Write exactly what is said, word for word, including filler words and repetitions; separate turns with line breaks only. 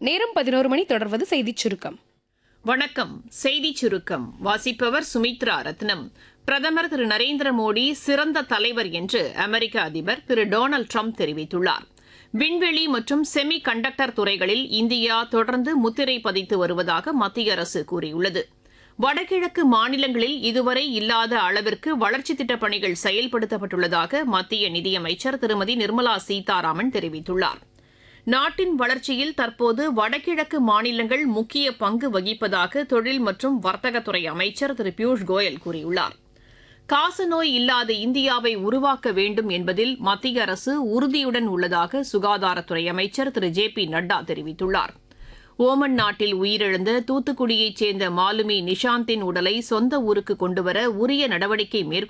நேரம் பதினோரு மணி. தொடர்வது செய்திச் சுருக்கம்.
வணக்கம். செய்திச் சுருக்கம் வாசிப்பவர் சுமித்ரா ரத்னம். பிரதமர் திரு நரேந்திர மோடி சிறந்த தலைவர் என்று அமெரிக்க அதிபர் திரு டொனால்டு ட்ரம்ப் தெரிவித்துள்ளார். விண்வெளி மற்றும் செமி கண்டக்டர் துறைகளில் இந்தியா தொடர்ந்து முத்திரை பதித்து வருவதாக மத்திய அரசு கூறியுள்ளது. வடகிழக்கு மாநிலங்களில் இதுவரை இல்லாத அளவிற்கு வளர்ச்சித் திட்டப் பணிகள் செயல்படுத்தப்பட்டுள்ளதாக மத்திய நிதியமைச்சர் திருமதி நிர்மலா சீதாராமன் தெரிவித்துள்ளார். நாட்டின் வளர்ச்சியில் தற்போது வடகிழக்கு மாநிலங்கள் முக்கிய பங்கு வகிப்பதாக தொழில் மற்றும் வர்த்தகத்துறை அமைச்சர் திரு பியூஷ் கோயல் கூறியுள்ளார். காசநோய் இல்லாத இந்தியாவை உருவாக்க வேண்டும் என்பதில் மத்திய அரசு உறுதியுடன் உள்ளதாக சுகாதாரத்துறை அமைச்சர் திரு ஜே பி நட்டா தெரிவித்துள்ளார். ஓமன் நாட்டில் உயிரிழந்த தூத்துக்குடியைச் சேர்ந்த மாலுமி நிஷாந்தின் உடலை சொந்த ஊருக்கு கொண்டுவர உரிய நடவடிக்கை மேற்கொள்ள